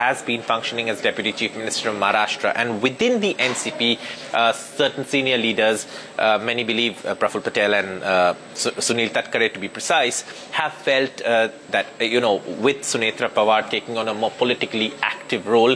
has been functioning as Deputy Chief Minister of Maharashtra. And within the NCP, certain senior leaders, many believe Praful Patel and Sunil Tatkare to be precise, have felt that, with Sunetra Pawar taking on a more politically active role,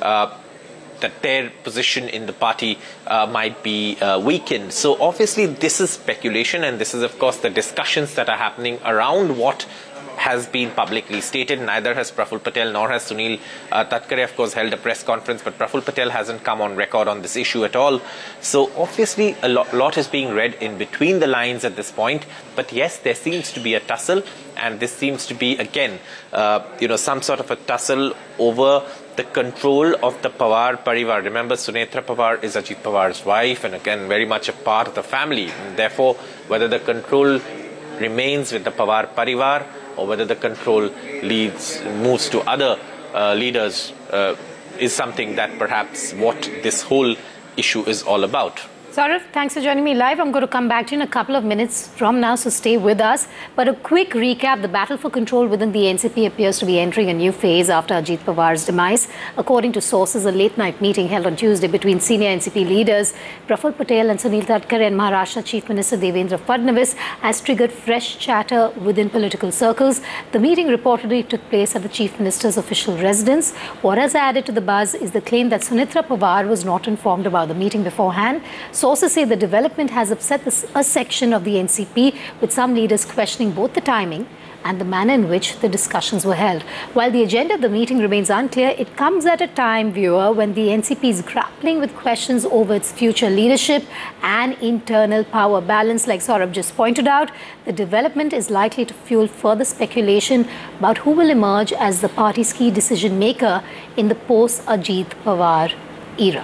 that their position in the party might be weakened. So obviously this is speculation, and this is of course the discussions that are happening around what has been publicly stated. Neither has Praful Patel nor has Sunil Tatkare, of course, held a press conference, but Praful Patel hasn't come on record on this issue at all. So obviously a lot is being read in between the lines at this point. But yes, there seems to be a tussle, and this seems to be again, some sort of a tussle over the control of the Pawar Parivar. Remember, Sunetra Pawar is Ajit Pawar's wife, and again very much a part of the family. And therefore, whether the control remains with the Pawar Parivar or whether the control moves to other leaders is something that perhaps what this whole issue is all about. Saurav, thanks for joining me live. I'm going to come back to you in a couple of minutes from now, so stay with us. But a quick recap, the battle for control within the NCP appears to be entering a new phase after Ajit Pawar's demise. According to sources, a late-night meeting held on Tuesday between senior NCP leaders Praful Patel and Sunil Tatkare and Maharashtra Chief Minister Devendra Fadnavis has triggered fresh chatter within political circles. The meeting reportedly took place at the Chief Minister's official residence. What has added to the buzz is the claim that Sunetra Pawar was not informed about the meeting beforehand. Sources say the development has upset a section of the NCP, with some leaders questioning both the timing and the manner in which the discussions were held. While the agenda of the meeting remains unclear, it comes at a time, viewer, when the NCP is grappling with questions over its future leadership and internal power balance. Like Saurabh just pointed out, the development is likely to fuel further speculation about who will emerge as the party's key decision maker in the post-Ajit Pawar era.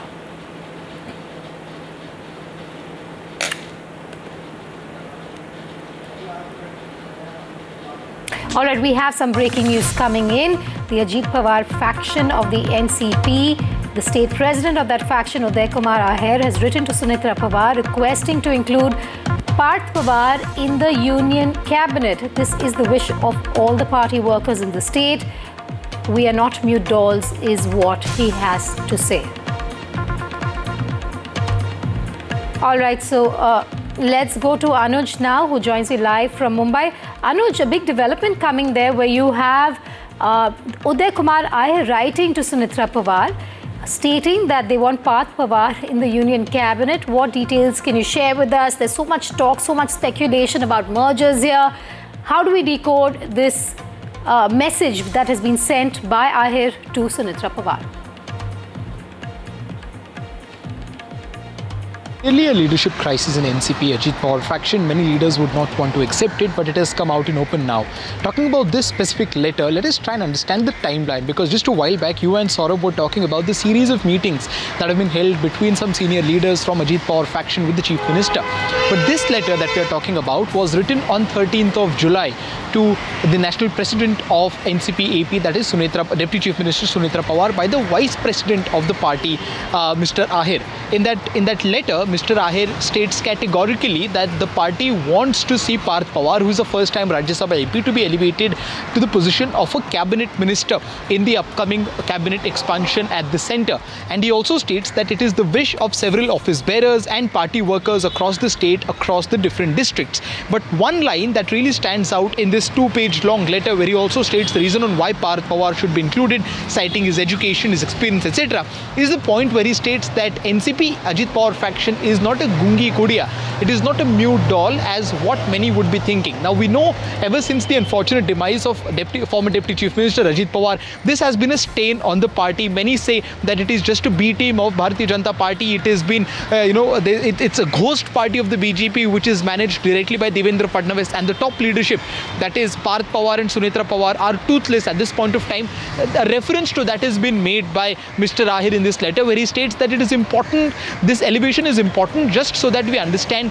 All right, we have some breaking news coming in. The Ajit Pawar faction of the NCP, the state president of that faction, Uday Kumar Aher, has written to Sunetra Pawar requesting to include Parth Pawar in the union cabinet. This is the wish of all the party workers in the state. We are not mute dolls, is what he has to say. All right, so let's go to Anuj now, who joins me live from Mumbai. Anuj, a big development coming there where you have Uday Kumar Aher writing to Sunetra Pawar, stating that they want Parth Pawar in the union cabinet. What details can you share with us? There's so much talk, so much speculation about mergers here. How do we decode this message that has been sent by Aher to Sunetra Pawar? Clearly a leadership crisis in NCP, Ajit Pawar faction. Many leaders would not want to accept it, but it has come out in open now. Talking about this specific letter, let us try and understand the timeline, because just a while back, you and Saurabh were talking about the series of meetings that have been held between some senior leaders from Ajit Pawar faction with the Chief Minister. But this letter that we are talking about was written on 13th of July to the National President of NCP AP, that is Deputy Chief Minister Sunetra Pawar, by the Vice President of the party, Mr. Aher. In that letter, Mr. Aher states categorically that the party wants to see Parth Pawar, who is a first-time Rajya Sabha AP, to be elevated to the position of a cabinet minister in the upcoming cabinet expansion at the centre. And he also states that it is the wish of several office bearers and party workers across the state, across the different districts. But one line that really stands out in this two-page long letter, where he also states the reason on why Parth Pawar should be included, citing his education, his experience, etc., is the point where he states that NCP Ajit Pawar faction is not a gungi kudiya. It is not a mute doll as what many would be thinking. Now we know ever since the unfortunate demise of former Deputy Chief Minister Ajit Pawar, this has been a stain on the party. Many say that it is just a B team of Bharatiya Janata Party. It has been, it's a ghost party of the BJP, which is managed directly by Devendra Fadnavis, and the top leadership, that is Parth Pawar and Sunetra Pawar, are toothless at this point of time. A reference to that has been made by Mr. Aher in this letter, where he states that it is important, this elevation is important just so that we understand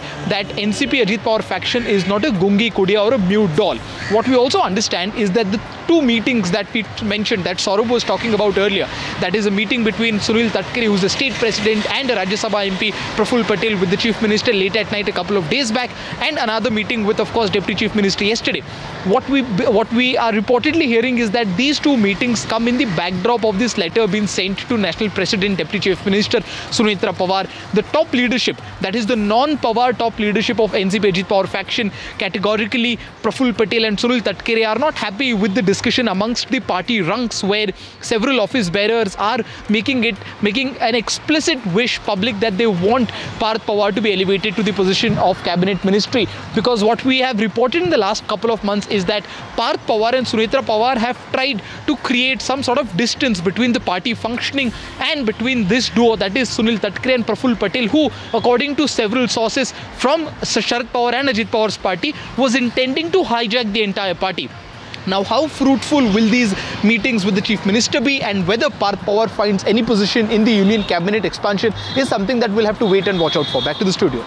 that NCP Ajit Pawar faction is not a gungi kudiya or a mute doll. What we also understand is that the two meetings that we mentioned, that Saurabh was talking about earlier, that is a meeting between Sunil Tatkare, who's the state president, and a Rajya Sabha MP, Praful Patel, with the chief minister late at night a couple of days back, and another meeting with, of course, deputy chief minister yesterday. What we are reportedly hearing is that these two meetings come in the backdrop of this letter being sent to National President, Deputy Chief Minister Sunetra Pawar. The top leadership, that is the non-Pawar top leadership of NCP Ajit Pawar faction, categorically Praful Patel and Sunil Tatkare are not happy with the discussion amongst the party ranks, where several office bearers are making an explicit wish public that they want Parth Pawar to be elevated to the position of cabinet ministry. Because what we have reported in the last couple of months is that Parth Pawar and Sunetra Pawar have tried to create some sort of distance between the party functioning and between this duo, that is Sunil Tatkare and Praful Patel, who, according to several sources from Sharad Pawar and Ajit Pawar's party, was intending to hijack the entire party. Now, how fruitful will these meetings with the Chief Minister be, and whether Parth Pawar finds any position in the Union Cabinet expansion is something that we'll have to wait and watch out for. Back to the studio.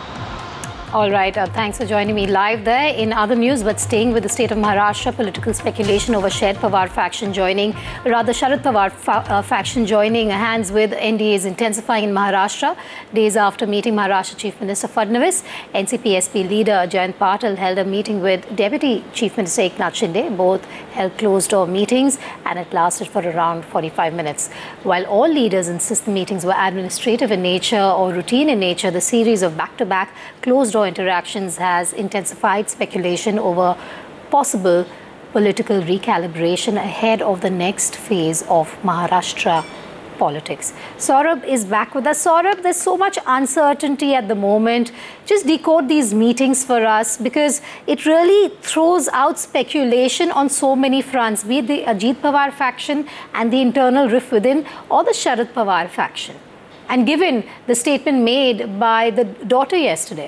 All right, thanks for joining me live there. In other news, but staying with the state of Maharashtra, political speculation over Sharad Pawar faction joining, Sharad Pawar faction joining hands with NDA is intensifying in Maharashtra. Days after meeting Maharashtra Chief Minister Fadnavis, NCP-SP leader Jayant Patil held a meeting with Deputy Chief Minister Eknath Shinde. Both held closed-door meetings, and it lasted for around 45 minutes. While all leaders insist the meetings were administrative in nature or routine in nature, the series of back-to-back closed-door interactions has intensified speculation over possible political recalibration ahead of the next phase of Maharashtra politics. Saurabh is back with us. Saurabh, there's so much uncertainty at the moment. Just decode these meetings for us, because it really throws out speculation on so many fronts, be it the Ajit Pawar faction and the internal rift within, or the Sharad Pawar faction. And given the statement made by the daughter yesterday.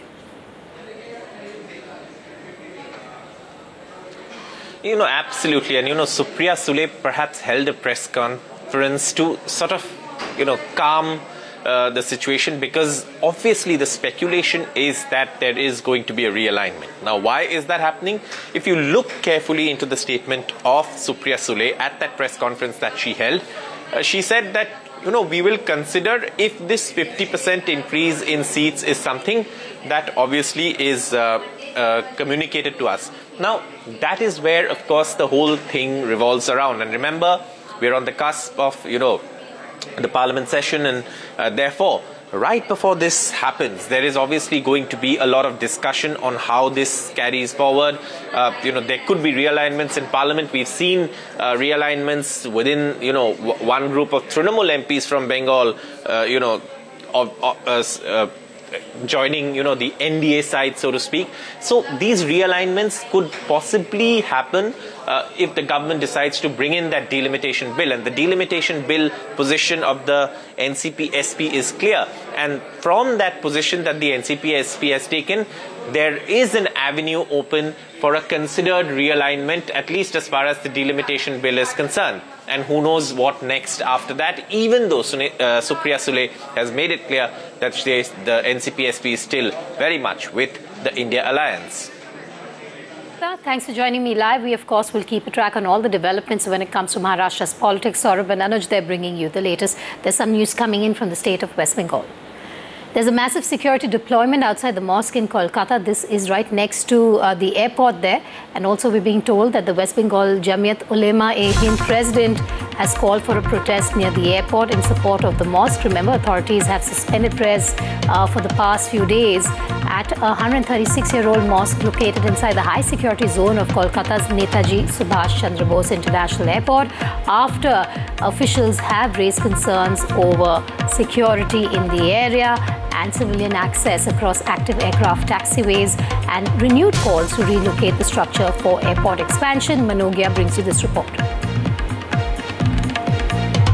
Absolutely. And, Supriya Sule perhaps held a press conference to sort of, calm the situation, because obviously the speculation is that there is going to be a realignment. Now, why is that happening? If you look carefully into the statement of Supriya Sule at that press conference that she held, she said that, we will consider if this 50% increase in seats is something that obviously is communicated to us. Now, that is where, of course, the whole thing revolves around. And remember, we're on the cusp of, the parliament session, and therefore, right before this happens, there is obviously going to be a lot of discussion on how this carries forward. There could be realignments in parliament. We've seen realignments within, one group of Trinamool MPs from Bengal, joining, the NDA side, so to speak. So these realignments could possibly happen if the government decides to bring in that delimitation bill. And the delimitation bill position of the NCP-SP is clear. And from that position that the NCP-SP has taken, there is an avenue open for a considered realignment, at least as far as the delimitation bill is concerned. And who knows what next after that, even though Supriya Sule has made it clear that the NCP-SP is still very much with the India Alliance. Thanks for joining me live. We, of course, will keep a track on all the developments when it comes to Maharashtra's politics. Saurabh and Anuj, they're bringing you the latest. There's some news coming in from the state of West Bengal. There's a massive security deployment outside the mosque in Kolkata. This is right next to the airport there. And also we're being told that the West Bengal Jamiat Ulema-e-Hind president has called for a protest near the airport in support of the mosque. Remember, authorities have suspended prayers for the past few days at a 136-year-old mosque located inside the high security zone of Kolkata's Netaji Subhash Chandra Bose International Airport after officials have raised concerns over security in the area and civilian access across active aircraft taxiways and renewed calls to relocate the structure for airport expansion. Manogia brings you this report. Massive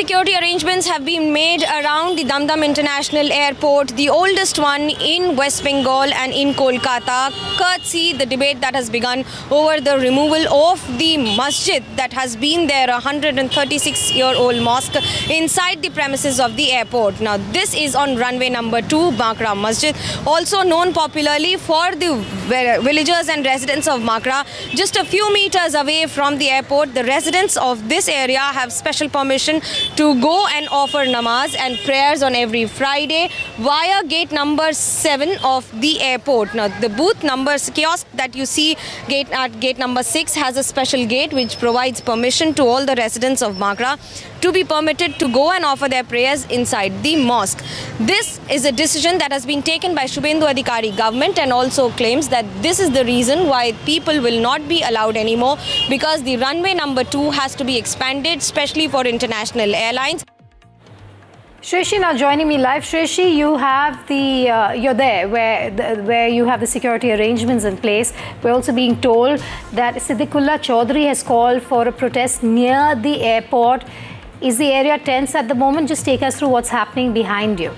security arrangements have been made around the Dam Dam International Airport, the oldest one in West Bengal and in Kolkata, courtesy the debate that has begun over the removal of the masjid that has been there, a 136-year-old mosque inside the premises of the airport. Now, this is on runway number 2, Bakra Masjid, also known popularly for the villagers and residents of Bakra. Just a few meters away from the airport, the residents of this area have special permission to go and offer namaz and prayers on every Friday via gate number 7 of the airport. Now, the booth numbers kiosk that you see at gate number 6 has a special gate which provides permission to all the residents of Bakra to be permitted to go and offer their prayers inside the mosque. This is a decision that has been taken by Shubhendu Adhikari government, and also claims that this is the reason why people will not be allowed anymore, because the runway number 2 has to be expanded, especially for international airlines. Shreshi now joining me live. Shreshi, you have you're there where you have the security arrangements in place. We're also being told that Siddiqullah Chaudhary has called for a protest near the airport. Is the area tense at the moment? Just take us through what's happening behind you.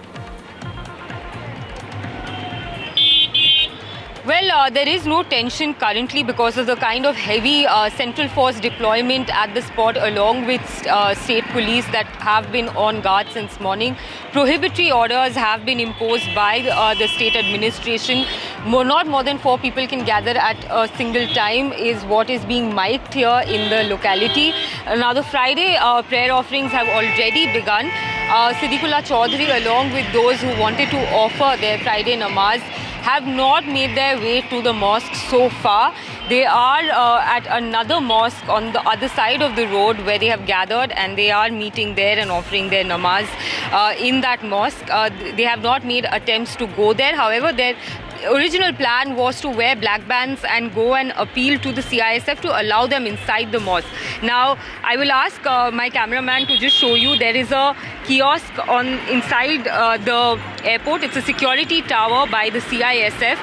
Well, there is no tension currently because of the kind of heavy central force deployment at the spot, along with state police that have been on guard since morning. Prohibitory orders have been imposed by the state administration. Not more than 4 people can gather at a single time is what is being mic'd here in the locality. Now, the Friday prayer offerings have already begun. Siddiqullah Chaudhary, along with those who wanted to offer their Friday namaz, have not made their way to the mosque so far. They are at another mosque on the other side of the road where they have gathered, and they are meeting there and offering their namaz in that mosque. They have not made attempts to go there. However, their original plan was to wear black bands and go and appeal to the CISF to allow them inside the mosque. Now, I will ask my cameraman to just show you. There is a kiosk inside the airport. It's a security tower by the CISF.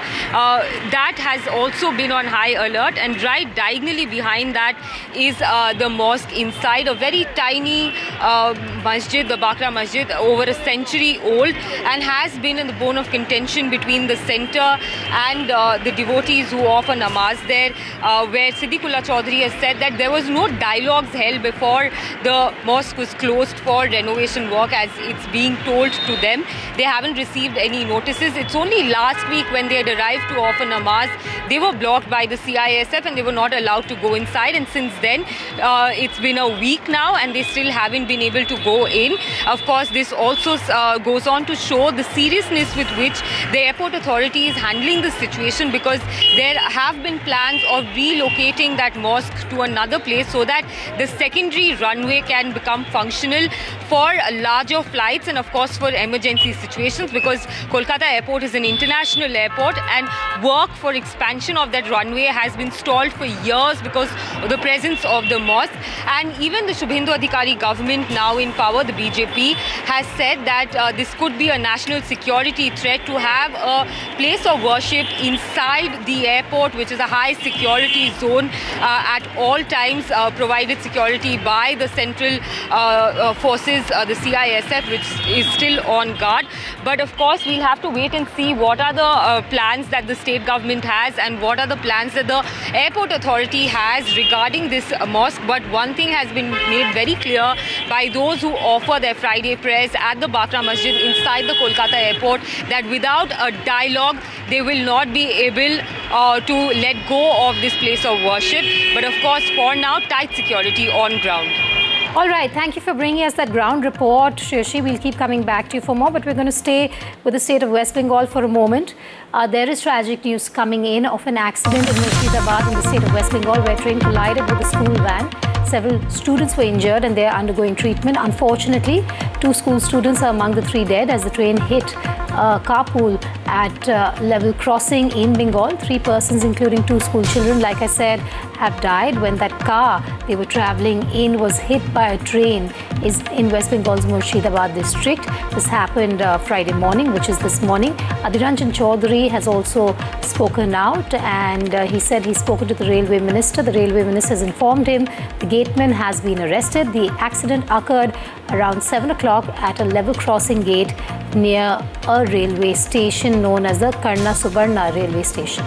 That has also been on high alert, and right diagonally behind that is the mosque inside, a very tiny masjid, the Bakra Masjid, over a century old, and has been in the bone of contention between the center and the devotees who offer namaz there, where Siddiqullah Chaudhary has said that there was no dialogues held before the mosque was closed for renovation work, as it's being told to them. They haven't received any notices. It's only last week when they had arrived to offer namaz, they were blocked by the CISF and they were not allowed to go inside. And since then, it's been a week now and they still haven't been able to go in. Of course, this also goes on to show the seriousness with which the airport authority is handling the situation, because there have been plans of relocating that mosque to another place so that the secondary runway can become functional for larger flights and of course for emergency situations, because Kolkata airport is an international airport and work for expansion of that runway has been stalled for years because of the presence of the mosque. And even the Shubhendu Adhikari government, now in power, the BJP, has said that this could be a national security threat to have a place of worship inside the airport, which is a high security zone at all times, provided security by the central forces, the CISF, which is still on guard. But of course, we'll have to wait and see what are the plans that the state government has and what are the plans that the airport authority has regarding this mosque. But one thing has been made very clear by those who offer their Friday prayers at the Bakra Masjid inside the Kolkata airport, that without a dialogue, they will not be able to let go of this place of worship. But of course, for now, tight security on ground. All right, thank you for bringing us that ground report, Shreshi. We'll keep coming back to you for more, but we're going to stay with the state of West Bengal for a moment. There is tragic news coming in of an accident in Murshidabad in the state of West Bengal where a train collided with a school van. Several students were injured and they are undergoing treatment. Unfortunately, 2 school students are among the 3 dead as the train hit a carpool at level crossing in Bengal. 3 persons, including 2 school children, like I said, have died when that car they were traveling in was hit by a train is in West Bengal's Murshidabad district. This happened Friday morning, which is this morning. Adhiranjan Chaudhary has also spoken out, and he said he's spoken to the railway minister. The railway minister has informed him the gateman has been arrested. The accident occurred around 7 o'clock at a level crossing gate near a railway station known as the Karna Subarna railway station.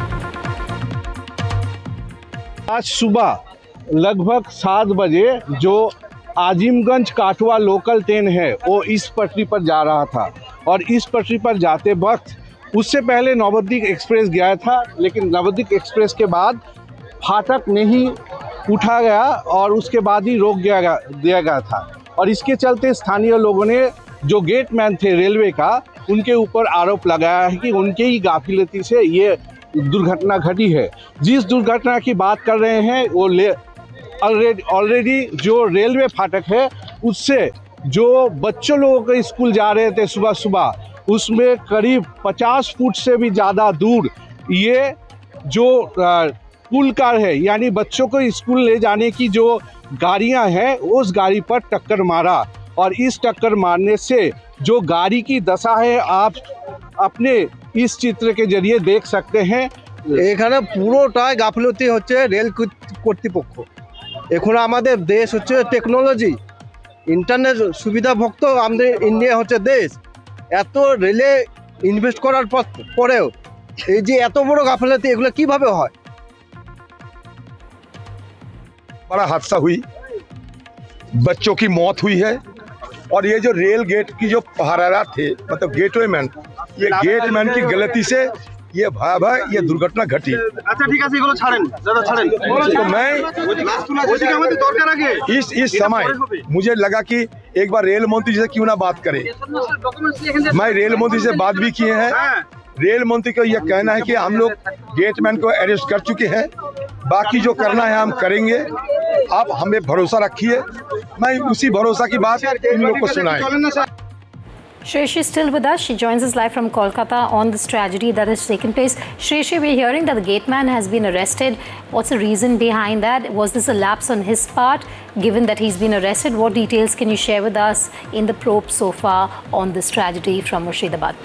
आज सुबह लगभग 7 बजे जो Azimganj काठवा local train है वो इस पटरी पर जा रहा था, और इस पटरी पर जाते वक्त उससे पहले नवद्वीप एक्सप्रेस गया था, लेकिन नवद्वीप एक्सप्रेस के बाद फाटक नहीं उठा गया और उसके बाद ही रोक दिया गया था। और इसके चलते स्थानीय लोगों ने जो गेटमैन थे रेलवे का, उनके ऊपर आरोप लगाया है कि उनके ही गाफिलती से ये दुर्घटना घटी है। जिस दुर्घटना की बात कर रहे हैं वो ऑलरेडी जो रेलवे फाटक है उससे जो बच्चों लोगों के स्कूल जा रहे थे सुबह सुबह, उसमें करीब 50 फुट से भी ज़्यादा दूर ये जो पुल कार है, यानी बच्चों को स्कूल ले जाने की जो गाड़ियां हैं उस गाड़ी पर टक्कर मारा। और इस टक्कर मारने से जो गाड़ी की दशा है आप अपने इस चित्र के जरिए देख सकते हैं। এখানে পুরোটাই গাফিলতি হচ্ছে রেল কর্তৃপক্ষ। এখন আমাদের দেশ হচ্ছে টেকনোলজি ইন্টারনেট সুবিধা ভক্ত আমাদের ইন্ডিয়া হচ্ছে দেশ, এত রেলে ইনভেস্ট করার পরেও এই যে এত বড় গাফিলতি এগুলো কিভাবে হয়? बड़ा हादसा हुई, बच्चों की मौत हुई है, और ये जो रेल गेट की जो पहरेदार थे, मतलब गेटमैन, ये गेटमैन की गलती से ये भयावह ये दुर्घटना घटी। अच्छा ठीक है, এগুলো ছাড়েন, ज़्यादा ছাড়েন। तो मैं इस समय मुझे लगा कि एक बार रेल मंत्री से क्यों ना बात करें। मैं रेल मंत्री से बात भी किए हैं। रेल मंत्री का यह कहना है कि हम लोग गेटमैन को अरेस्ट कर चुके हैं, बाकी जो करना है हम करेंगे, आप हमें भरोसा रखिए। मैं उसी भरोसा की बात इन लोगों को सुनाए। Shreyashi is still with us. She joins us live from Kolkata on this tragedy that has taken place. Shreyashi, we're hearing that the gateman has been arrested. What's the reason behind that? Was this a lapse on his part, given that he's been arrested? What details can you share with us in the probe so far on this tragedy from Murshidabad?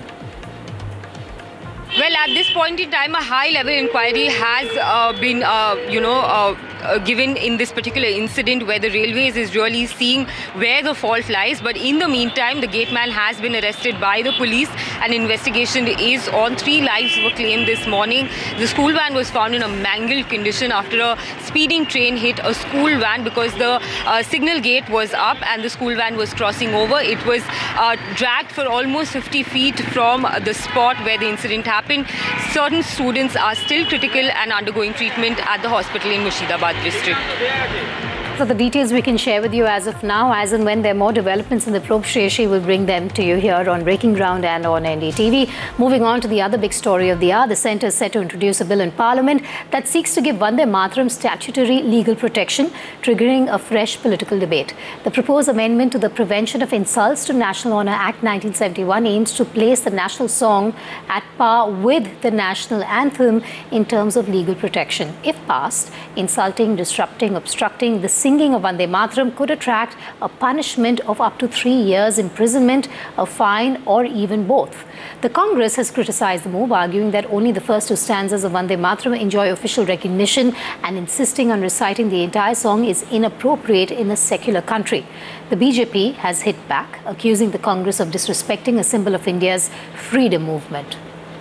Well, at this point in time, a high-level inquiry has been, given in this particular incident where the railways is really seeing where the fault lies. But in the meantime, the gateman has been arrested by the police. An investigation is on. 3 lives were claimed this morning. The school van was found in a mangled condition after a speeding train hit a school van because the signal gate was up and the school van was crossing over. It was dragged for almost 50 feet from the spot where the incident happened. Certain students are still critical and undergoing treatment at the hospital in Murshidabad district. So the details we can share with you as of now. As and when there are more developments in the probe, Shreyashi will bring them to you here on Breaking Ground and on NDTV. Moving on to the other big story of the hour, the centre is set to introduce a bill in Parliament that seeks to give Vande Mataram statutory legal protection, triggering a fresh political debate. The proposed amendment to the Prevention of Insults to National Honour Act 1971 aims to place the national song at par with the national anthem in terms of legal protection. If passed, insulting, disrupting, obstructing the singing of Vande Mataram could attract a punishment of up to 3 years imprisonment, a fine, or even both. The Congress has criticised the move, arguing that only the first 2 stanzas of Vande Mataram enjoy official recognition and insisting on reciting the entire song is inappropriate in a secular country. The BJP has hit back, accusing the Congress of disrespecting a symbol of India's freedom movement.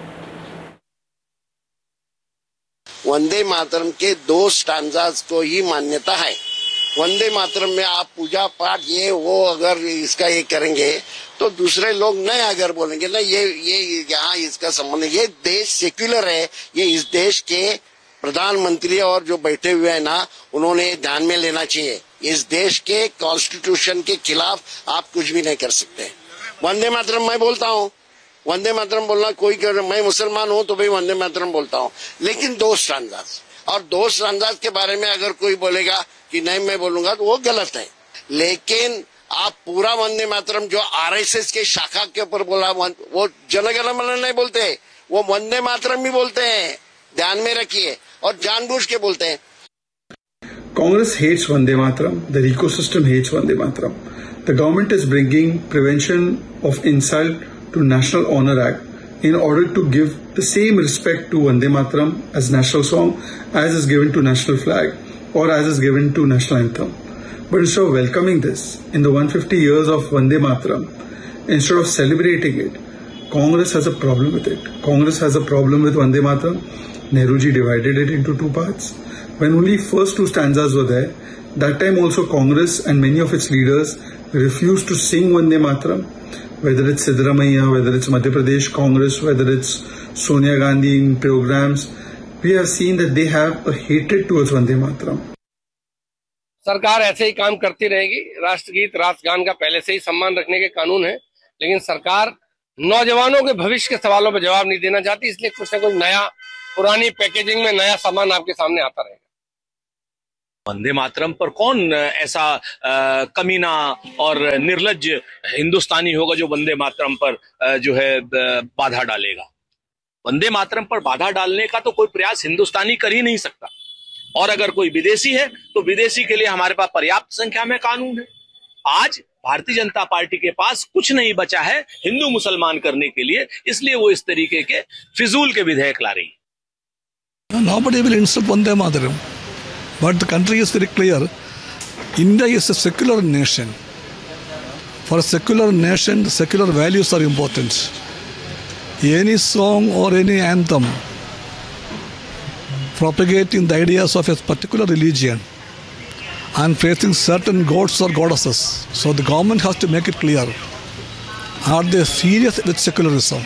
Vande Mataram के 2 स्टांजास को ही मान्यता है। वंदे मातरम में आप पूजा पाठ ये वो अगर इसका ये करेंगे तो दूसरे लोग नहीं अगर बोलेंगे ना ये यहाँ इसका संबंध, ये देश सेक्युलर है, ये इस देश के प्रधानमंत्री और जो बैठे हुए हैं ना उन्होंने ध्यान में लेना चाहिए। इस देश के कॉन्स्टिट्यूशन के खिलाफ आप कुछ भी नहीं कर सकते। वंदे मातरम मैं बोलता हूँ, वंदे मातरम बोलना कोई कर, मैं मुसलमान हूँ तो भाई वंदे मातरम बोलता हूँ, लेकिन 2 स्टांजास और 2 स्टांजास के बारे में अगर कोई बोलेगा कि नहीं मैं बोलूंगा तो वो गलत है। लेकिन आप पूरा वंदे मातरम जो आरएसएस के शाखा के ऊपर बोला वो जनगण मन नहीं बोलते, वो वंदे मातरम भी बोलते हैं, ध्यान में रखिए, और जानबूझ के बोलते हैं। Congress hates Vande Mataram. The ecosystem hates Vande Mataram. The government is bringing Prevention of Insult to National Honor Act in order to give the same respect to Vande Mataram as national song as is given to national flag or as is given to national anthem. But instead of welcoming this in the 150 years of Vande Mataram, instead of celebrating it, Congress has a problem with it. Congress has a problem with Vande Mataram. Nehruji divided it into two parts. When only first two stanzas were there, that time also Congress and many of its leaders refused to sing Vande Mataram. Whether it's Siddaramaiah, whether it's Madhya Pradesh Congress, whether it's Sonia Gandhi in programs, we have seen that they have a hatred towards Vande Mataram. सरकार ऐसे ही काम करती रहेगी। राष्ट्रगीत राष्ट्रगान का पहले से ही सम्मान रखने के कानून है, लेकिन सरकार नौजवानों के भविष्य के सवालों पर जवाब नहीं देना चाहती, इसलिए कुछ न कुछ नया पुरानी पैकेजिंग में नया सामान आपके सामने आता रहेगा। वंदे मातरम पर कौन ऐसा कमीना और निर्लज्ज हिंदुस्तानी होगा जो वंदे मातरम पर जो है बाधा डालेगा। वंदे मातरम पर बाधा डालने का तो कोई प्रयास हिंदुस्तानी कर ही नहीं सकता, और अगर कोई विदेशी है तो विदेशी के लिए हमारे पास पर्याप्त संख्या में कानून है। आज भारतीय जनता पार्टी के पास कुछ नहीं बचा है हिंदू मुसलमान करने के लिए, इसलिए वो इस तरीके के फिजूल के विधेयक ला रही है। Nobody will insult Vande Mataram, but the country is very clear. India is a secular nation. For a secular nation, the secular values are important. Any song or any anthem propagating the ideas of a particular religion and facing certain gods or goddesses. So the government has to make it clear. Are they serious with secularism?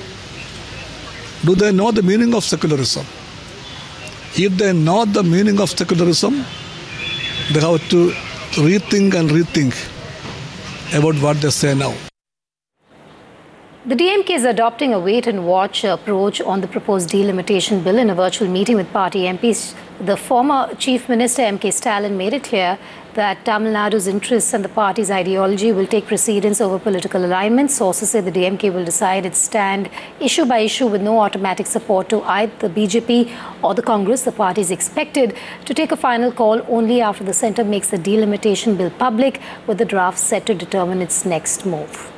Do they know the meaning of secularism? If they know the meaning of secularism, they have to rethink about what they say now. The DMK is adopting a wait-and-watch approach on the proposed delimitation bill. In a virtual meeting with party MPs, the former Chief Minister M.K. Stalin made it clear that Tamil Nadu's interests and the party's ideology will take precedence over political alignments. Sources say the DMK will decide its stand issue by issue with no automatic support to either the BJP or the Congress. The party is expected to take a final call only after the centre makes the delimitation bill public, with the draft set to determine its next move.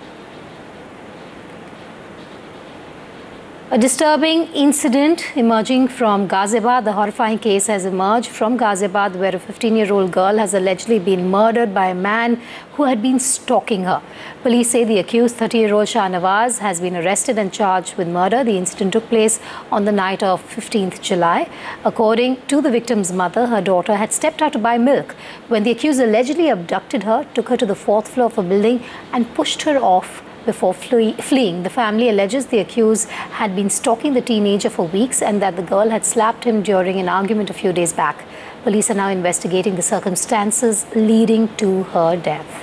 A disturbing incident emerging from Ghaziabad. The horrifying case has emerged from Ghaziabad, where a 15-year-old girl has allegedly been murdered by a man who had been stalking her. Police say the accused, 30-year-old Shahnawaz, has been arrested and charged with murder. The incident took place on the night of 15th July. According to the victim's mother, her daughter had stepped out to buy milk when the accused allegedly abducted her, took her to the 4th floor of a building and pushed her off before fleeing. The family alleges the accused had been stalking the teenager for weeks and that the girl had slapped him during an argument a few days back. Police are now investigating the circumstances leading to her death.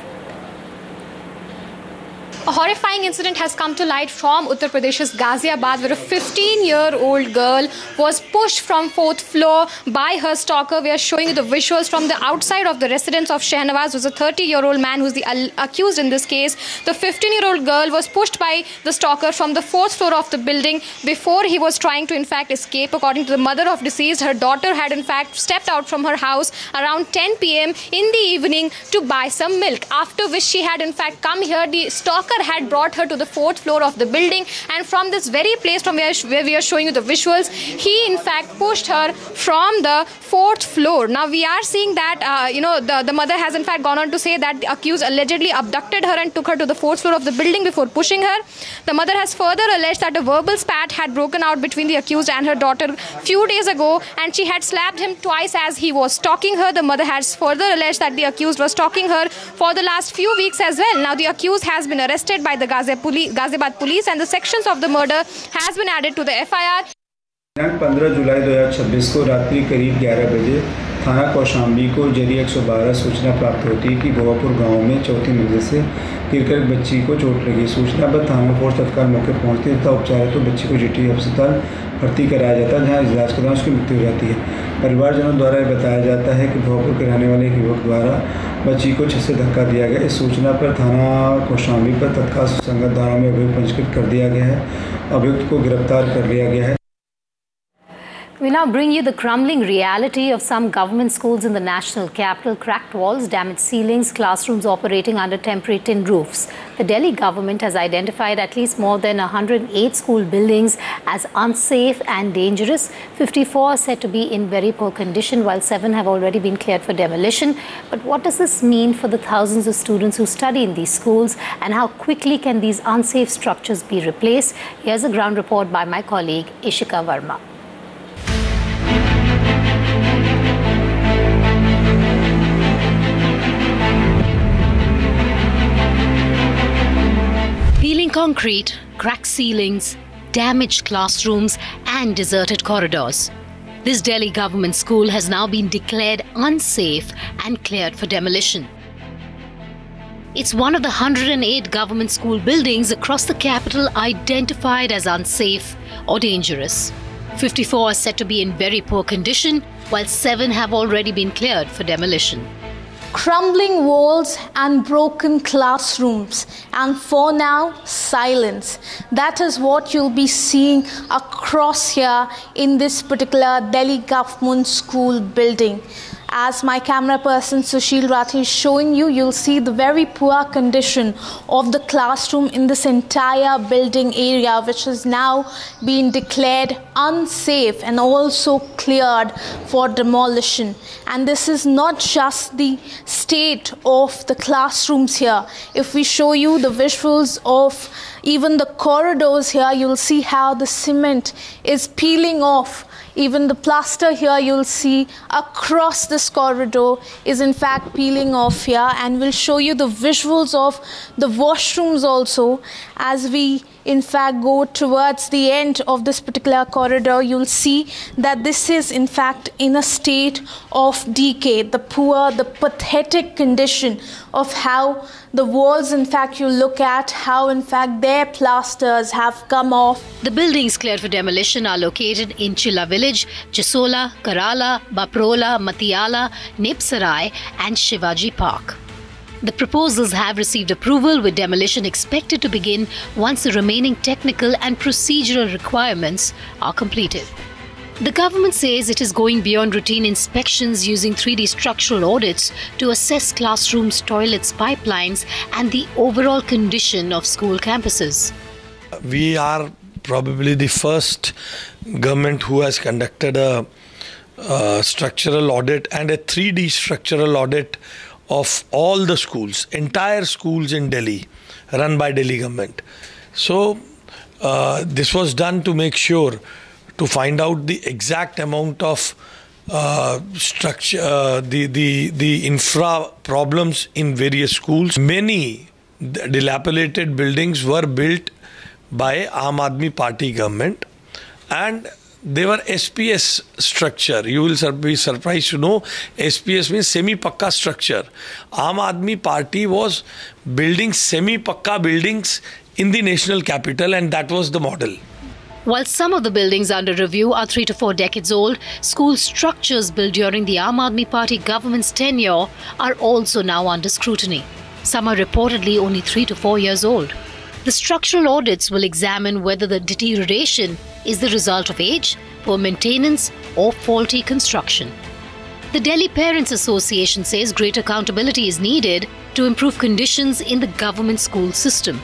A horrifying incident has come to light from Uttar Pradesh's Ghaziabad, where a 15-year-old girl was pushed from 4th floor by her stalker. We are showing you the visuals from the outside of the residence of Shahnawaz, who's a 30-year-old man who's the accused in this case. The 15-year-old girl was pushed by the stalker from the 4th floor of the building before he was trying to in fact escape. According to the mother of deceased, her daughter had in fact stepped out from her house around 10 p.m. in the evening to buy some milk, after which she had in fact come here. The stalker had brought her to the 4th floor of the building, and from this very place from where we are showing you the visuals, he in fact pushed her from the 4th floor. Now we are seeing that the mother has in fact gone on to say that the accused allegedly abducted her and took her to the 4th floor of the building before pushing her. The mother has further alleged that a verbal spat had broken out between the accused and her daughter few days ago, and she had slapped him twice as he was stalking her. The mother has further alleged that the accused was stalking her for the last few weeks as well. Now the accused has been arrested by the Ghaziabad police, and the sections of the murder has been added to the FIR. 15 जुलाई 2026 को रात्रि करीब 11 बजे थाना कौशाम्बी को जरिए 112 सूचना प्राप्त होती है कि भोवापुर गांव में चौथी मंजिल से गिरकर बच्ची को चोट लगी। सूचना पर थाना फोर्स तत्काल मौके पहुंचती तथा उपचार तो बच्ची को जीटी अस्पताल भर्ती कराया जाता है, जहां इलाज के दौरान उसकी मृत्यु हो जाती है। परिवारजनों द्वारा यह बताया जाता है कि भोवापुर के रहने वाले एक युवक द्वारा बच्ची को छत से धक्का दिया गया। इस सूचना पर थाना कौशाम्बी पर तत्काल संगत धाराओं में अभियोग पंजीकृत कर दिया गया है। अभियुक्त को गिरफ्तार कर लिया गया है। We now bring you the crumbling reality of some government schools in the national capital. Cracked walls, damaged ceilings, classrooms operating under temporary tin roofs. The Delhi government has identified at least more than 108 school buildings as unsafe and dangerous. 54 are said to be in very poor condition, while 7 have already been cleared for demolition. But what does this mean for the thousands of students who study in these schools, and how quickly can these unsafe structures be replaced? Here's a ground report by my colleague Ishika Verma. Peeling concrete, cracked ceilings, damaged classrooms and deserted corridors. This Delhi government school has now been declared unsafe and cleared for demolition. It's one of the 108 government school buildings across the capital identified as unsafe or dangerous. 54 are said to be in very poor condition, while 7 have already been cleared for demolition. Crumbling walls and broken classrooms, and for now, silence. That is what you'll be seeing across here in this particular Delhi government school building. As my camera person Sushil Rathi is showing you, you'll see the very poor condition of the classroom in this entire building area, which has now been declared unsafe and also cleared for demolition. And this is not just the state of the classrooms here. If we show you the visuals of even the corridors here, you'll see how the cement is peeling off. Even the plaster here you'll see across this corridor is in fact peeling off here, and we'll show you the visuals of the washrooms also. As we in fact go towards the end of this particular corridor, you'll see that this is in fact in a state of decay. The poor, the pathetic condition of how the walls, in fact, you look at how in fact their plasters have come off. The buildings cleared for demolition are located in Chilla village, Jasola, Karala, Baprola, Matiala, Nepsarai and Shivaji Park. The proposals have received approval, with demolition expected to begin once the remaining technical and procedural requirements are completed. The government says it is going beyond routine inspections, using 3D structural audits to assess classrooms, toilets, pipelines and the overall condition of school campuses. We are probably the first government who has conducted a structural audit and a 3D structural audit of all the schools, entire schools in Delhi, run by Delhi government. So this was done to make sure, to find out the exact amount of structure, the infra problems in various schools. Many dilapidated buildings were built by Aam Aadmi Party government, and they were SPS structure. You will be surprised to know SPS means semi-pakka structure. Aam Aadmi Party was building semi-pakka buildings in the national capital, and that was the model. While some of the buildings under review are 3 to 4 decades old, school structures built during the Aam Aadmi Party government's tenure are also now under scrutiny. Some are reportedly only 3 to 4 years old. The structural audits will examine whether the deterioration is the result of age, poor maintenance or faulty construction. The Delhi Parents Association says greater accountability is needed to improve conditions in the government school system.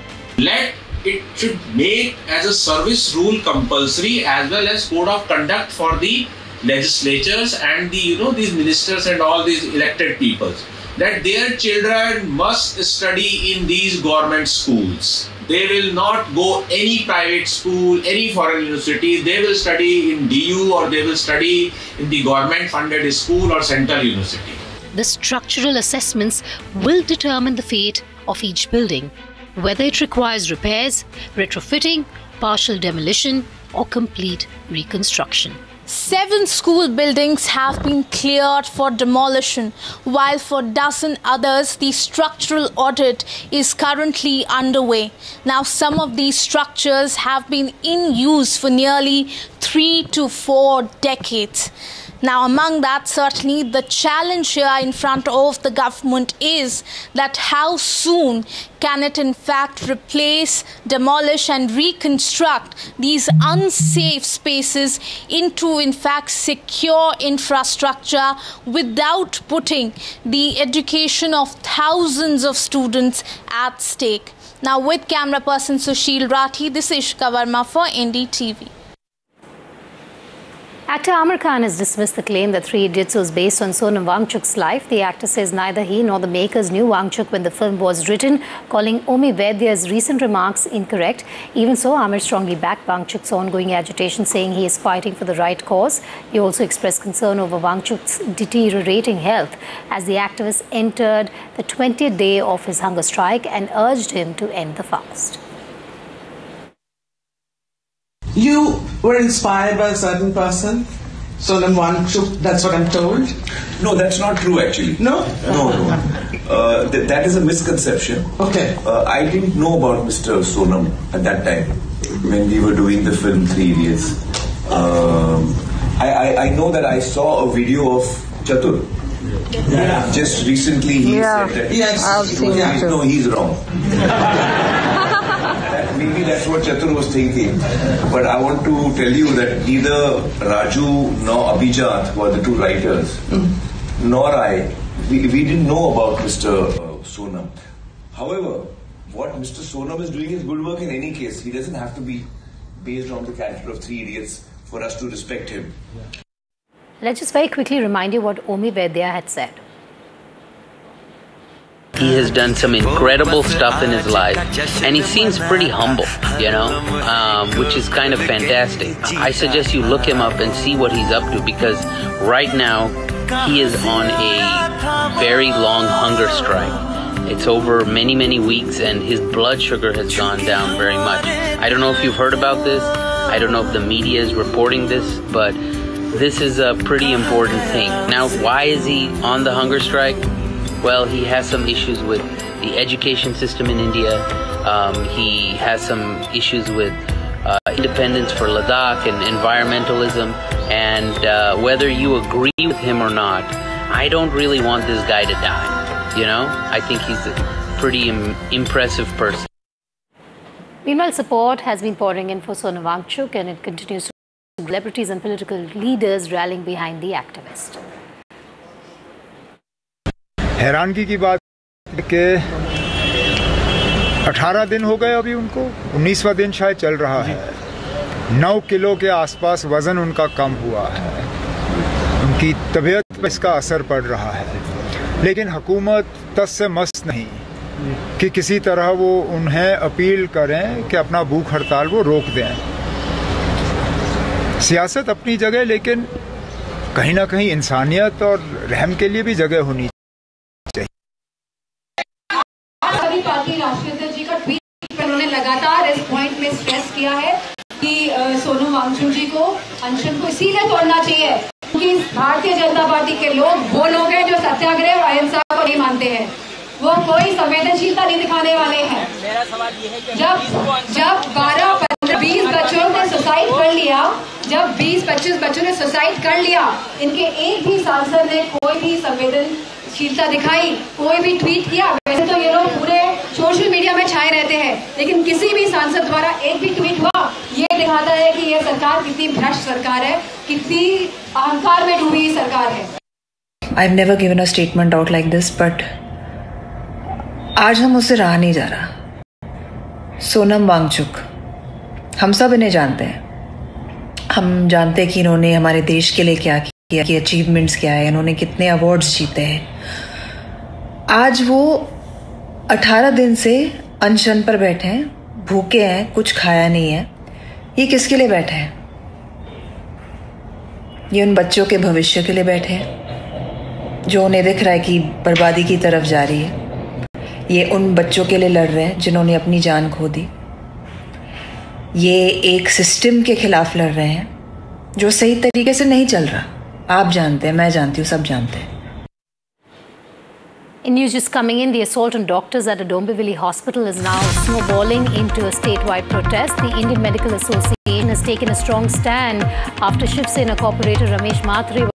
It should make as a service rule compulsory, as well as code of conduct for the legislatures and the these ministers and all these elected peoples, that their children must study in these government schools. They will not go any private school, any foreign university. They will study in DU, or they will study in the government funded school or central university. The structural assessments will determine the fate of each building, whether it requires repairs, retrofitting, partial demolition or complete reconstruction. 7 school buildings have been cleared for demolition, while for a dozen others the structural audit is currently underway. Now, some of these structures have been in use for nearly 3 to 4 decades. Now, among that, certainly the challenge here in front of the government is that how soon can it in fact replace, demolish and reconstruct these unsafe spaces into in fact secure infrastructure without putting the education of thousands of students at stake. Now, with camera person Sushil Rathi, this is Ishka Verma for NDTV. Actor Aamir Khan has dismissed the claim that Three Idiots was based on Sonam Wangchuk's life. The actor says neither he nor the makers knew Wangchuk when the film was written, calling Omi Vaidya's recent remarks incorrect. Even so, Aamir strongly backed Wangchuk's ongoing agitation, saying he is fighting for the right cause. He also expressed concern over Wangchuk's deteriorating health as the activist entered the 20th day of his hunger strike and urged him to end the fast. You were inspired by a certain person, Sonam Wangchuk, that's what I'm told. No, that's not true actually. No? No. That is a misconception. Okay. I didn't know about Mr. Sonam at that time when we were doing the film Three Idiots. I know that I saw a video of Chatur. Yeah. Just recently he said that he's wrong. Maybe that's what Chatur was thinking. But I want to tell you that neither Raju nor Abhijat were the two writers, nor I. We didn't know about Mr. Sonam. However, what Mr. Sonam is doing is good work in any case. He doesn't have to be based on the character of Three Idiots for us to respect him. Let's just very quickly remind you what Omi Vaidya had said. He has done some incredible stuff in his life, and he seems pretty humble, you know, which is kind of fantastic. I suggest you look him up and see what he's up to, because right now he is on a very long hunger strike. It's over many, many weeks, and his blood sugar has gone down very much. I don't know if you've heard about this. I don't know if the media is reporting this, but this is a pretty important thing. Now, why is he on the hunger strike? Well, he has some issues with the education system in India. He has some issues with independence for Ladakh and environmentalism. And whether you agree with him or not, I don't really want this guy to die. You know, I think he's a pretty impressive person. Meanwhile, support has been pouring in for Sonam Wangchuk, and it continues to celebrities and political leaders rallying behind the activist. हैरानगी की बात कि 18 दिन हो गए अभी उनको, 19वां दिन शायद चल रहा है। 9 किलो के आसपास वज़न उनका कम हुआ है। उनकी तबीयत पर इसका असर पड़ रहा है, लेकिन हुकूमत तस से मस्त नहीं कि किसी तरह वो उन्हें अपील करें कि अपना भूख हड़ताल वो रोक दें। सियासत अपनी जगह, लेकिन कहीं ना कहीं इंसानियत और रहम के लिए भी जगह होनी चाहिए। पार्टी राष्ट्रीय अध्यक्ष जी का ट्वीट पर उन्होंने लगातार इस पॉइंट में स्ट्रेस किया है कि सोनम वांगचुक जी को अनशन को इसीलिए तोड़ना चाहिए क्योंकि भारतीय जनता पार्टी के लोग वो लोग हैं जो सत्याग्रह और अहिंसा को नहीं मानते हैं। वो कोई संवेदनशीलता नहीं दिखाने वाले हैं। जब 12-15-20 बच्चों ने सुसाइड कर लिया, जब 20-25 बच्चों ने सुसाइड कर लिया, इनके एक भी सांसद ने कोई भी संवेदनशीलता दिखाई, कोई भी ट्वीट किया। वैसे तो ये लोग पूरे सोशल मीडिया में छाए रहते हैं, लेकिन किसी भी सांसद द्वारा एक भी ट्वीट हुआ, ये दिखाता है कि ये सरकार कितनी भ्रष्ट सरकार है, कितनी अहंकार में डूबी सरकार है। I've never given a statement out like this, but आज हम उससे रहा नहीं जा रहा। सोनम वांगचुक, हम सब इन्हें जानते हैं। हम जानते हैं कि इन्होंने हमारे देश के लिए क्या किया, कि अचीवमेंट्स क्या है, इन्होंने कितने अवार्ड्स जीते हैं। आज वो 18 दिन से अनशन पर बैठे हैं, भूखे हैं, कुछ खाया नहीं है। ये किसके लिए बैठे हैं? ये उन बच्चों के भविष्य के लिए बैठे हैं जो उन्हें दिख रहा है कि बर्बादी की तरफ जा रही है। ये उन बच्चों के लिए लड़ रहे हैं जिन्होंने अपनी जान खो दी। ये एक सिस्टम के खिलाफ लड़ रहे हैं जो सही तरीके से नहीं चल रहा। आप जानते हैं, मैं जानती हूँ, सब जानते हैं। In news just coming in, the assault on doctors at a Dombivli hospital is now snowballing into a statewide protest. The Indian Medical Association has taken a strong stand after Shiv Sena corporator Ramesh Mhatre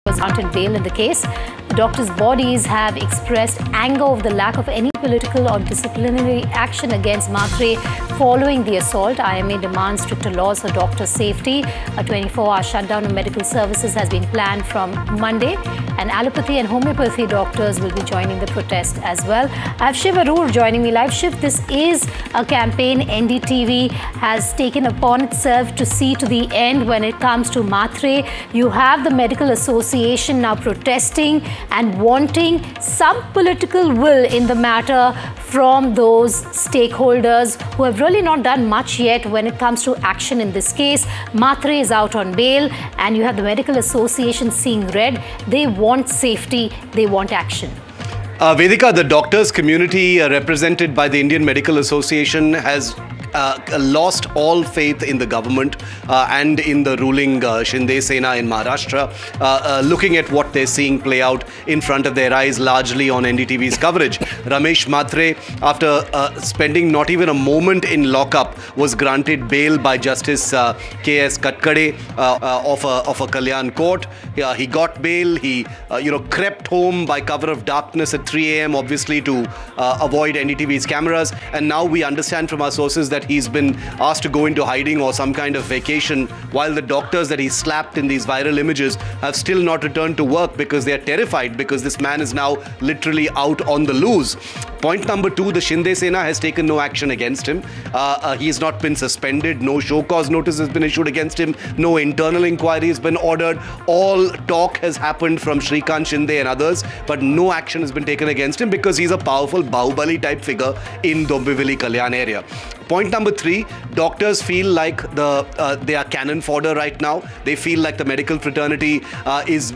granted bail in the case. The doctors' bodies have expressed anger over the lack of any political or disciplinary action against Mhatre following the assault. IMA demands stricter laws for doctor safety. A 24-hour shutdown of medical services has been planned from Monday, and allopathy and homeopathy doctors will be joining the protest as well. I have Shiv Arur joining me live. Shiv, this is a campaign NDTV has taken upon itself to see to the end when it comes to Mhatre. You have the Medical Association now protesting and wanting some political will in the matter from those stakeholders who have really not done much yet when it comes to action in this case. Mhatre is out on bail, and you have the Medical Association seeing red. They want safety, they want action. Vedika, the doctors community represented by the Indian Medical Association has lost all faith in the government and in the ruling Shinde Sena in Maharashtra, looking at what they're seeing play out in front of their eyes, largely on NDTV's coverage. Ramesh Mhatre, after spending not even a moment in lockup, was granted bail by Justice K.S. Katkade of a Kalyan court. He got bail. He crept home by cover of darkness at 3 a.m. obviously to avoid NDTV's cameras. And now we understand from our sources that he's been asked to go into hiding or some kind of vacation, while the doctors that he slapped in these viral images have still not returned to work because they are terrified, because this man is now literally out on the loose. Point number two, the Shinde Sena has taken no action against him. He has not been suspended. No show cause notice has been issued against him. No internal inquiry has been ordered. All talk has happened from Shrikant Shinde and others, but no action has been taken against him because he's a powerful Bahubali type figure in Dombivli Kalyan area. Point number three, doctors feel like they are cannon fodder right now. They feel like the medical fraternity has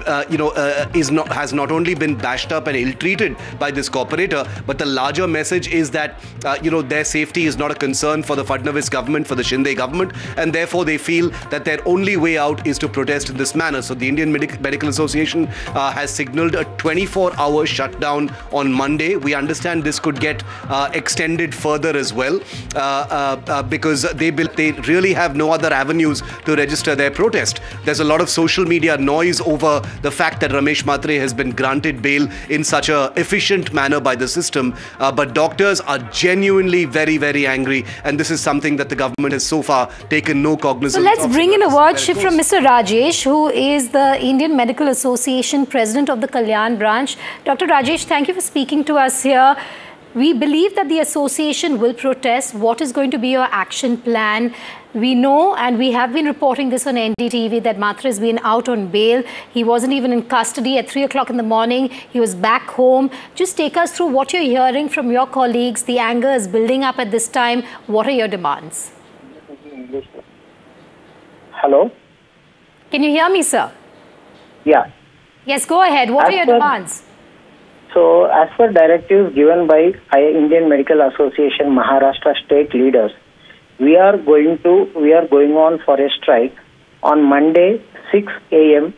not only been bashed up and ill-treated by this corporator, but the larger message is that their safety is not a concern for the Fadnavis government, for the Shinde government, and therefore they feel that their only way out is to protest in this manner. So the Indian Medical Association has signaled a 24-hour shutdown on Monday. We understand this could get extended further as well. Because they really have no other avenues to register their protest. There's a lot of social media noise over the fact that Ramesh Mhatre has been granted bail in such an efficient manner by the system, but doctors are genuinely very, very angry, and this is something that the government has so far taken no cognizance of. So let's bring in a word from Mr. Rajesh, who is the Indian Medical Association President of the Kalyan branch. Dr. Rajesh, thank you for speaking to us here. We believe that the association will protest. What is going to be your action plan? We know, and we have been reporting this on NDTV, that Mhatre has been out on bail. He wasn't even in custody at 3 o'clock in the morning. He was back home. Just take us through what you're hearing from your colleagues. The anger is building up at this time. What are your demands? Hello? Can you hear me, sir? Yeah. Yes, go ahead. What are your demands? So, as per directives given by Indian Medical Association Maharashtra state leaders, we are going on for a strike on Monday 6 a.m.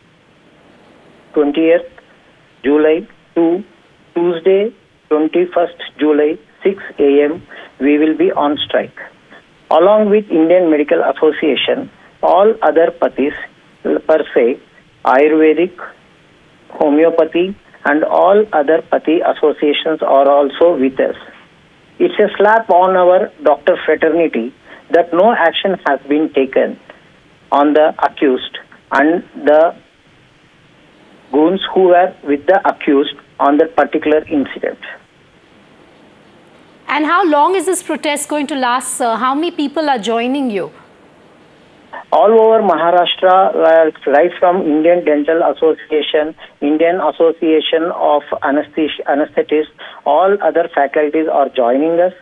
20th July to Tuesday 21st July 6 a.m. we will be on strike. Along with Indian Medical Association, all other pathis per se, Ayurvedic, homeopathy, and all other Pati associations are also with us. It's a slap on our doctor fraternity that no action has been taken on the accused and the goons who were with the accused on that particular incident. And how long is this protest going to last, sir? How many people are joining you? All over Maharashtra, right from Indian Dental Association, Indian Association of Anesthetists, all other faculties are joining us.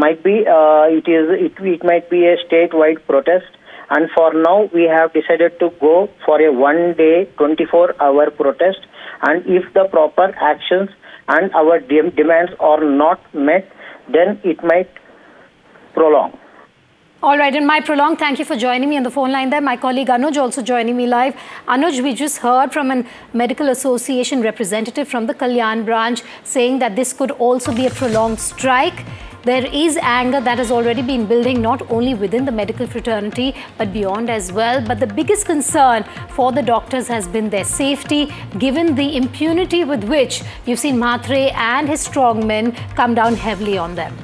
It might be a statewide protest, and for now we have decided to go for a one-day, 24-hour protest. And if the proper actions and our demands are not met, then it might prolong. All right, and my prolong, thank you for joining me on the phone line there. My colleague Anuj also joining me live. Anuj, we just heard from a medical association representative from the Kalyan branch saying that this could also be a prolonged strike. there is anger that has already been building not only within the medical fraternity but beyond as well. But the biggest concern for the doctors has been their safety, given the impunity with which you've seen Mhatre and his strongmen come down heavily on them.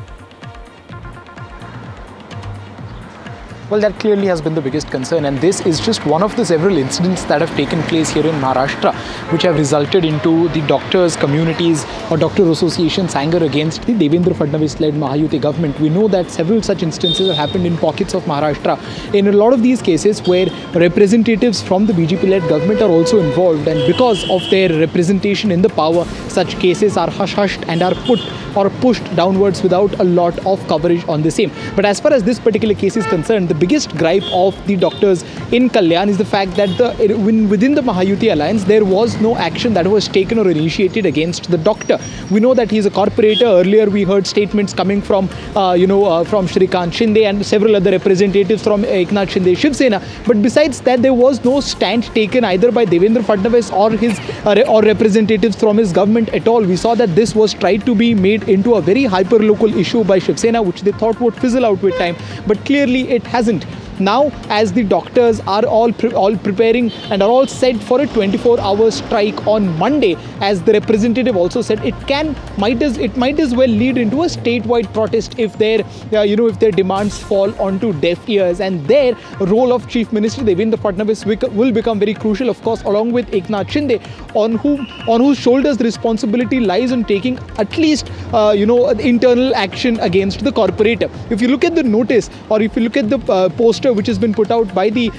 Well, that clearly has been the biggest concern, and this is just one of the several incidents that have taken place here in Maharashtra, which have resulted into the doctors' communities or doctor associations' anger against the Devendra Fadnavis-led Mahayuti government. We know that several such instances have happened in pockets of Maharashtra. In a lot of these cases where representatives from the BJP-led government are also involved, and because of their representation in the power, such cases are hush-hushed and are pushed downwards without a lot of coverage on the same. But as far as this particular case is concerned, the biggest gripe of the doctors in Kalyan is the fact that within the Mahayuti alliance there was no action that was taken or initiated against the doctor. We know that he is a corporator. Earlier we heard statements coming from from Shrikant Shinde and several other representatives from Eknath Shinde Shiv Sena. But besides that, there was no stand taken either by Devendra Fadnavis or his or representatives from his government at all. We saw that this was tried to be made into a very hyper-local issue by Shiv Sena, which they thought would fizzle out with time, but clearly it hasn't. Now, as the doctors are all preparing and are all set for a 24-hour strike on Monday, as the representative also said, it might as well lead into a statewide protest if their if their demands fall onto deaf ears, and their role of Chief Minister Devendra Fadnavis will become very crucial, of course, along with Eknath Shinde, on whose shoulders the responsibility lies on taking at least internal action against the corporator. If you look at the notice, or if you look at the poster which has been put out by the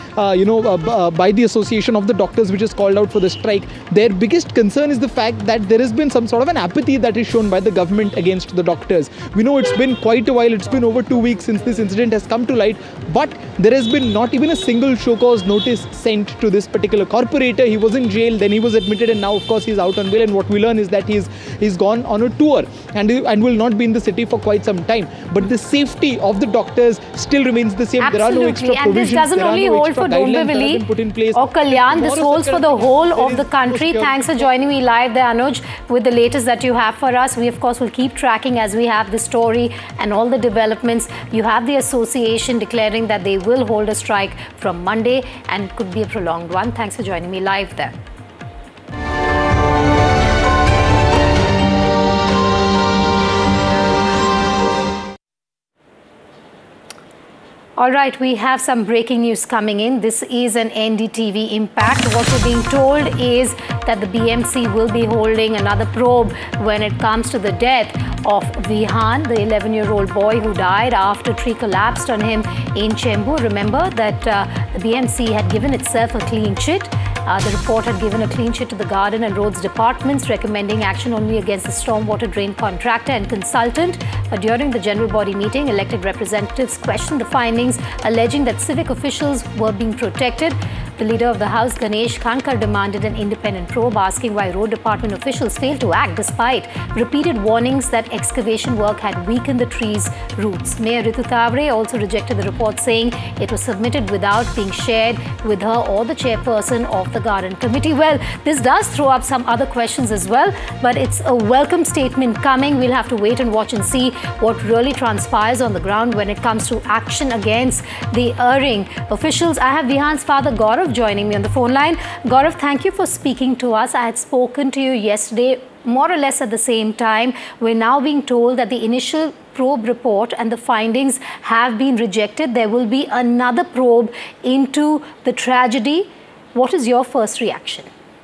by the Association of the Doctors, which is called out for the strike, their biggest concern is the fact that there has been some sort of an apathy that is shown by the government against the doctors. We know it's been quite a while, it's been over 2 weeks since this incident has come to light, but there has been not even a single show cause notice sent to this particular corporator. He was in jail, then he was admitted, and now of course he's out on bail, and what we learn is that he's gone on a tour and will not be in the city for quite some time. But the safety of the doctors still remains the same. Absolutely. There are no extra and this doesn't only hold for Dombivli or Kalyan, this holds for the whole of the country. Thanks for joining me live there, Anuj, with the latest that you have for us. We, of course, will keep tracking as we have the story and all the developments. You have the association declaring that they will hold a strike from Monday, and it could be a prolonged one. Thanks for joining me live there. All right, we have some breaking news coming in. This is an NDTV impact. What we're being told is that the BMC will be holding another probe when it comes to the death of Vihan, the 11-year-old boy who died after a tree collapsed on him in Chembur. Remember that the BMC had given itself a clean chit. The report had given a clean chit to the Garden and Roads departments, recommending action only against the stormwater drain contractor and consultant. But during the general body meeting, elected representatives questioned the findings, alleging that civic officials were being protected. The leader of the House, Ganesh Khankar, demanded an independent probe, asking why road department officials failed to act despite repeated warnings that excavation work had weakened the tree's roots. Mayor Ritu Tavre also rejected the report, saying it was submitted without being shared with her or the chairperson of the Garden Committee. Well, this does throw up some other questions as well, but it's a welcome statement coming. We'll have to wait and watch and see what really transpires on the ground when it comes to action against the erring officials. I have Vihan's father, Gaurav, joining me on the phone line. Gaurav, thank you for speaking to us. I had spoken to you yesterday, more or less at the same time. We're now being told that the initial probe report and the findings have been rejected. There will be another probe into the tragedy. What is your first reaction?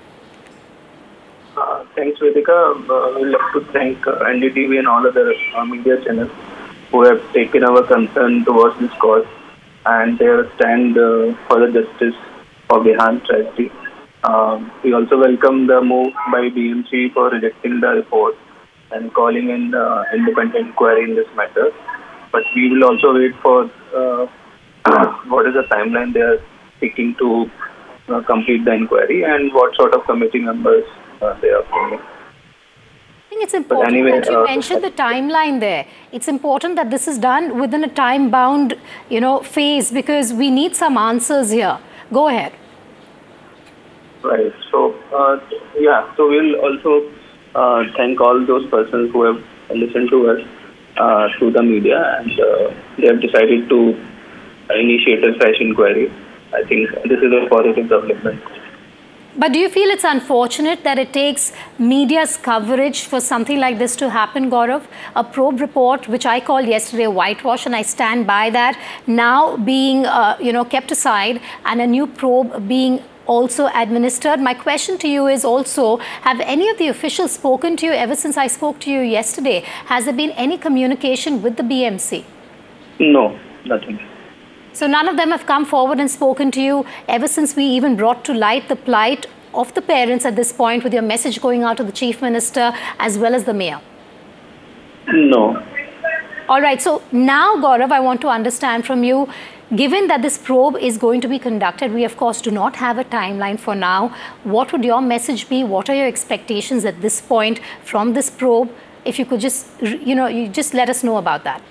Thanks, Vedika. We'd like to thank NDTV and all other media channels who have taken our concern towards this cause and their stand for the justice for Vihan tragedy. We also welcome the move by BMC for rejecting the report and calling in independent inquiry in this matter. But we will also wait for what is the timeline they are seeking to complete the inquiry and what sort of committee members they are forming. I think it's important that you mentioned the timeline there. It's important that this is done within a time-bound, phase, because we need some answers here. Go ahead. Right. So, so we'll also thank all those persons who have listened to us through the media, and they have decided to initiate a fresh inquiry. I think this is a positive development. But do you feel it's unfortunate that it takes media's coverage for something like this to happen, Gaurav? A probe report, which I called yesterday a whitewash, and I stand by that, now being kept aside, and a new probe being also administered. My question to you is also, have any of the officials spoken to you ever since I spoke to you yesterday? Has there been any communication with the BMC? No, nothing. So none of them have come forward and spoken to you ever since we even brought to light the plight of the parents at this point, with your message going out to the Chief Minister as well as the Mayor? No. All right. So now, Gaurav, I want to understand from you, given that this probe is going to be conducted, we of course do not have a timeline for now. What would your message be? What are your expectations at this point from this probe? If you could just, you just let us know about that.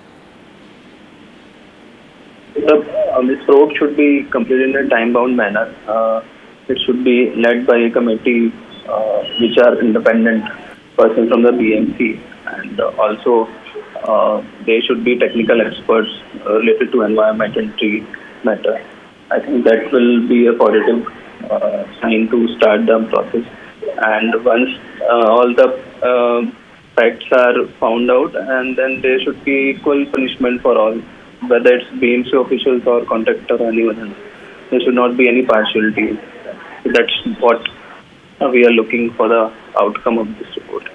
This probe should be completed in a time-bound manner. It should be led by a committee which are independent persons from the BMC, and also there should be technical experts related to environment and tree matter. I think that will be a positive sign to start the process. And once all the facts are found out, and then there should be equal punishment for all, whether it's BMC officials or contractor or anyone else. There should not be any partiality. That's what we are looking for, the outcome of this report.